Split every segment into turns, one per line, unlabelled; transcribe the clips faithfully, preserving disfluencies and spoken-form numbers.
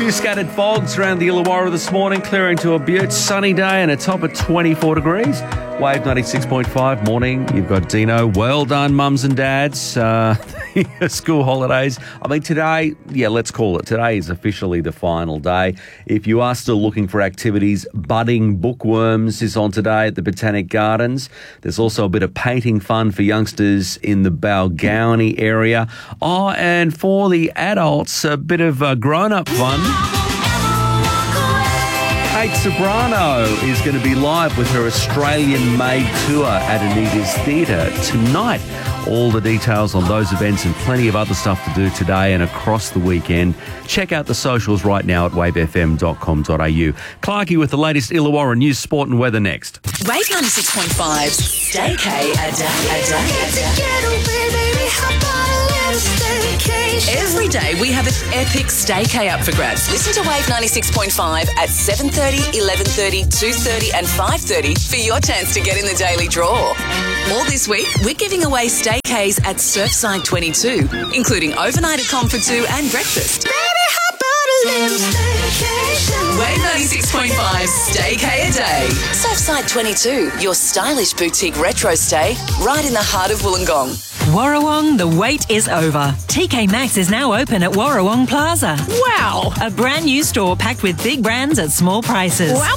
Few scattered fogs around the Illawarra this morning, clearing to a beaut, sunny day and a top of twenty-four degrees. Wave ninety-six point five, morning. You've got Dino. Well done, mums and dads. Uh, school holidays. I mean, today, yeah, let's call it. Today is officially the final day. If you are still looking for activities, Budding Bookworms is on today at the Botanic Gardens. There's also a bit of painting fun for youngsters in the Balgownie area. Oh, and for the adults, a bit of uh, grown-up fun. Kate Sobrano is going to be live with her Australian-made tour at Anita's Theatre tonight. All the details on those events and plenty of other stuff to do today and across the weekend. Check out the socials right now at wave f m dot com dot a u. Clarkie with the latest Illawarra news, sport and weather next.
Wave ninety-six point five, Stay K a day, a day, a day. Every day we have an epic Stay K up for grabs. Listen to Wave ninety-six point five at seven thirty, eleven thirty, two thirty and five thirty for your chance to get in the daily draw. All this week, we're giving away Stay Ks at Surfside twenty-two, including overnight at Comfortoo and breakfast. Baby, how about a little staycation? Wave ninety-six point five, Stay K a day. Surfside twenty-two, your stylish boutique retro stay right in the heart of Wollongong.
Warrawong, the wait is over. T K Maxx is now open at Warrawong Plaza.
Wow!
A brand new store packed with big brands at small prices.
Wow!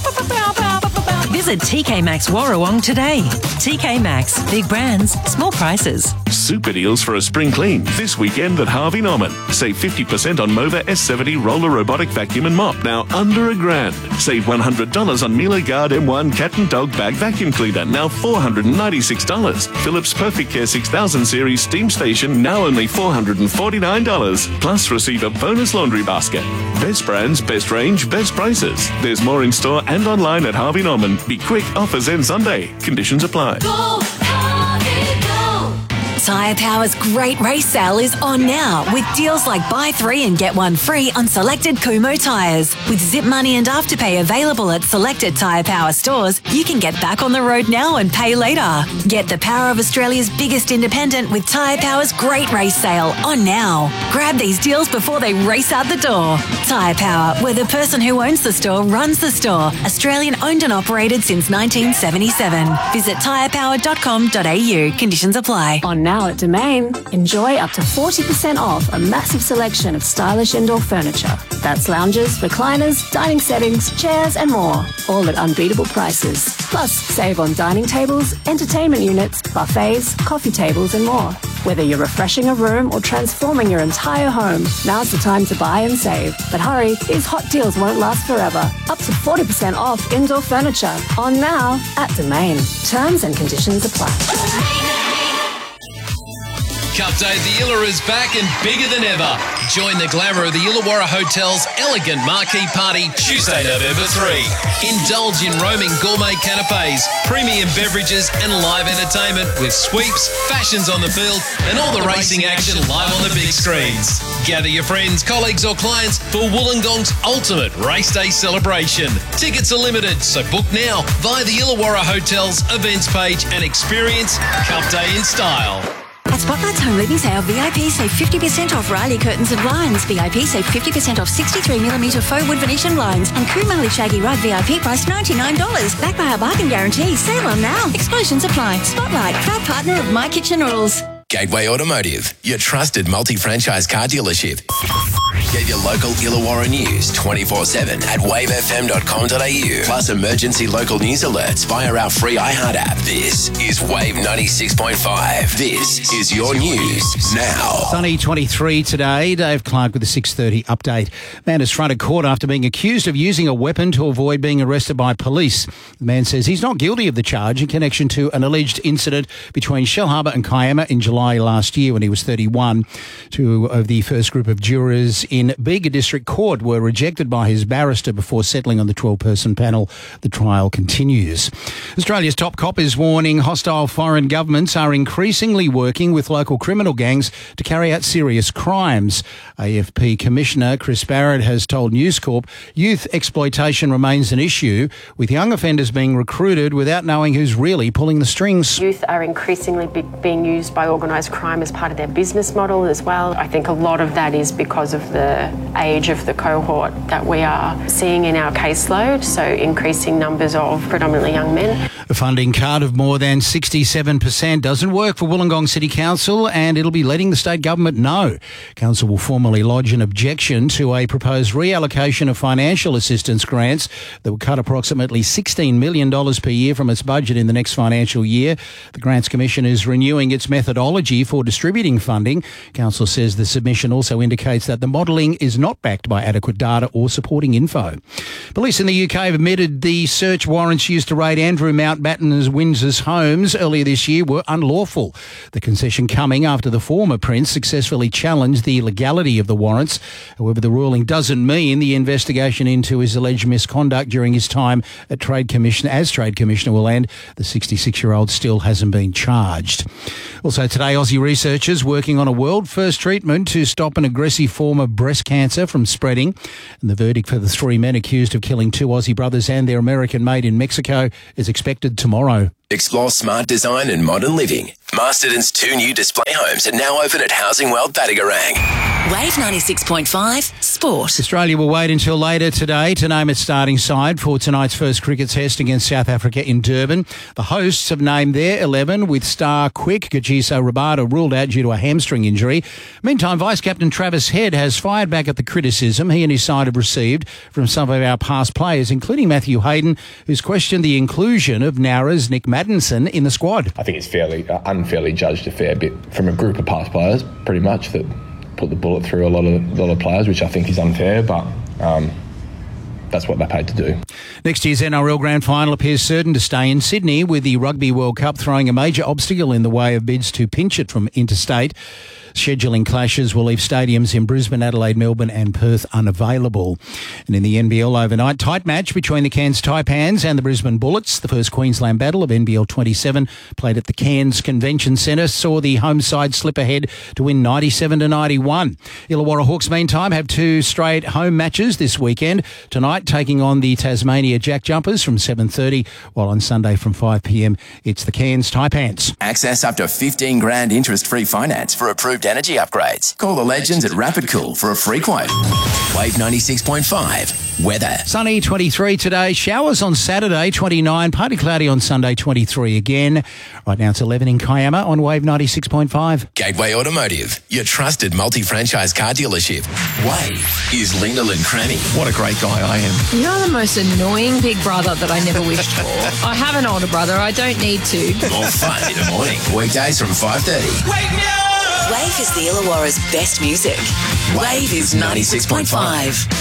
Visit T K Maxx Warrawong today. T K Maxx, big brands, small prices.
Super deals for a spring clean this weekend at Harvey Norman. Save fifty percent on Mova S seventy roller robotic vacuum and mop, now under a grand. Save one hundred dollars on Miele Guard M one cat and dog bag vacuum cleaner, now four hundred ninety-six dollars. Philips Perfect Care six thousand series steam station, now only four hundred forty-nine dollars. Plus receive a bonus laundry basket. Best brands, best range, best prices. There's more in store and online at Harvey Norman. Be quick, offers end Sunday. Conditions apply.
Go, Harvey, go!
Tyre Power's great race sale is on now with deals like buy three and get one free on selected Kumho tyres. With Zip Money and Afterpay available at selected Tyre Power stores, you can get back on the road now and pay later. Get the power of Australia's biggest independent with Tyre Power's great race sale on now. Grab these deals before they race out the door. Tyre Power, where the person who owns the store runs the store. Australian owned and operated since nineteen seventy-seven. Visit tyre power dot com dot a u. Conditions apply.
On now at Domain, enjoy up to forty percent off a massive selection of stylish indoor furniture. That's lounges, recliners, dining settings, chairs and more, all at unbeatable prices. Plus, save on dining tables, entertainment units, buffets, coffee tables and more. Whether you're refreshing a room or transforming your entire home, now's the time to buy and save. But hurry, these hot deals won't last forever. Up to forty percent off indoor furniture. On now at Domain. Terms and conditions apply.
Cup Day at the Illa is back and bigger than ever. Join the glamour of the Illawarra Hotel's elegant marquee party Tuesday, November third. Indulge in roaming gourmet canapes, premium beverages and live entertainment with sweeps, fashions on the field and all the racing action live on the big screens. Gather your friends, colleagues or clients for Wollongong's ultimate race day celebration. Tickets are limited, so book now via the Illawarra Hotel's events page and experience Cup Day in style.
At Spotlight's Home Living Sale, V I P save fifty percent off Riley Curtains and Blinds. V I P save fifty percent off sixty-three millimetre faux wood Venetian blinds. And Kumali Shaggy Rug V I P price ninety-nine dollars. Backed by our bargain guarantee. Sale on now. Exclusions apply. Spotlight, proud partner of My Kitchen Rules.
Gateway Automotive, your trusted multi-franchise car dealership. Get your local Illawarra news twenty-four seven at wave f m dot com dot a u. Plus emergency local news alerts via our free iHeart app. This is Wave ninety-six point five. This is your news now.
Sunny twenty-three today. Dave Clark with the six thirty update. Man is fronted court after being accused of using a weapon to avoid being arrested by police. The man says he's not guilty of the charge in connection to an alleged incident between Shellharbour and Kiama in July last year when he was thirty-one. Two of the first group of jurors in Bega District Court were rejected by his barrister before settling on the twelve-person panel. The trial continues. Australia's top cop is warning hostile foreign governments are increasingly working with local criminal gangs to carry out serious crimes. A F P Commissioner Chris Barrett has told News Corp youth exploitation remains an issue, with young offenders being recruited without knowing who's really pulling the strings.
Youth are increasingly be- being used by organised crime as part of their business model as well. I think a lot of that is because of the
the age of the cohort that we are seeing in our caseload, so increasing numbers of predominantly young men.
A funding cut of more than sixty-seven percent doesn't work for Wollongong City Council, and it'll be letting the state government know. Council will formally lodge an objection to a proposed reallocation of financial assistance grants that will cut approximately sixteen million dollars per year from its budget in the next financial year. The Grants Commission is renewing its methodology for distributing funding. Council says the submission also indicates that the modelling is not backed by adequate data or supporting info. Police in the U K have admitted the search warrants used to raid Andrew Mountbatten's Windsor's homes earlier this year were unlawful. The concession coming after the former Prince successfully challenged the legality of the warrants. However, the ruling doesn't mean the investigation into his alleged misconduct during his time at Trade Commission as Trade Commissioner will end. The sixty-six-year-old still hasn't been charged. Also today, Aussie researchers working on a world-first treatment to stop an aggressive form of breast cancer from spreading. And the verdict for the three men accused of killing two Aussie brothers and their American mate in Mexico is expected tomorrow.
Explore smart design and modern living. Masterton's two new display homes are now open at Housing World Battigarang.
Wave ninety-six point five Sport.
Australia will wait until later today to name its starting side for tonight's first cricket test against South Africa in Durban. The hosts have named their eleven, with star quick Kagiso Rabada ruled out due to a hamstring injury. Meantime, Vice-Captain Travis Head has fired back at the criticism he and his side have received from some of our past players, including Matthew Hayden, who's questioned the inclusion of Nowra's Nick Maddinson in the squad.
I think it's fairly uh, unfairly judged a fair bit from a group of past players, pretty much, that put the bullet through a lot of lot of players, which I think is unfair, but um, that's what they're paid to do.
Next year's N R L Grand Final appears certain to stay in Sydney, with the Rugby World Cup throwing a major obstacle in the way of bids to pinch it from interstate. Scheduling clashes will leave stadiums in Brisbane, Adelaide, Melbourne and Perth unavailable. And in the N B L overnight, tight match between the Cairns Taipans and the Brisbane Bullets. The first Queensland battle of N B L twenty-seven, played at the Cairns Convention Centre, saw the home side slip ahead to win ninety-seven to ninety-one. Illawarra Hawks, meantime, have two straight home matches this weekend. Tonight, taking on the Tasmania Jack Jumpers from seven thirty, while on Sunday from five p.m, it's the Cairns Taipans.
Access up to fifteen grand interest-free finance for approved energy upgrades. Call the legends at Rapid Cool for a free quote. Wave ninety-six point five. Weather.
Sunny, twenty-three today. Showers on Saturday, twenty-nine. Partly cloudy on Sunday, twenty-three again. Right now it's eleven in Kiama on Wave ninety-six point five.
Gateway Automotive, your trusted multi-franchise car dealership. Wave is Linda and Crammy.
What a great guy I am.
You're the most annoying big brother that I never wished for. I have an older brother. I don't need to.
More fun in the morning. Weekdays from five thirty.
Wake me up! Wave is the Illawarra's best music. Wave is ninety-six point five.